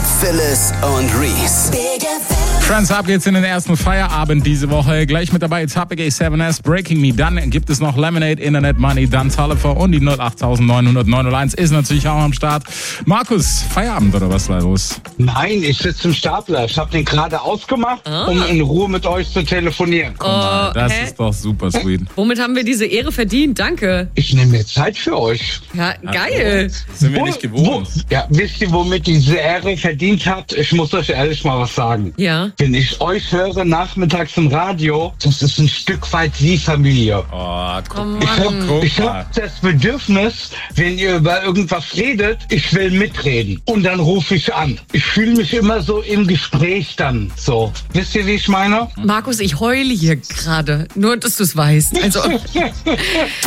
mit Phyllis und Reese. Friends, ab geht's in den ersten Feierabend diese Woche. Gleich mit dabei Topic A7S, Breaking Me. Dann gibt es noch Lemonade, Internet Money, dann Tullifer und die 08900 901 ist natürlich auch am Start. Markus, Feierabend oder was war los? Nein, ich sitze im Stapler. Ich habe den gerade ausgemacht, um in Ruhe mit euch zu telefonieren. Das ist doch super sweet. Womit haben wir diese Ehre verdient? Danke. Ich nehme mir Zeit für euch. Ja, geil. Sind wir nicht gewohnt. Wisst ihr, womit diese Ehre verdient hat? Ich muss euch ehrlich mal was sagen. Ja. Wenn ich euch höre nachmittags im Radio, das ist ein Stück weit wie Familie. Oh, guck Ich habe das Bedürfnis, wenn ihr über irgendwas redet, ich will mitreden. Und dann rufe ich an. Ich fühle mich immer so im Gespräch dann so. Wisst ihr, wie ich meine? Markus, ich heule hier gerade. Nur, dass du es weißt. Also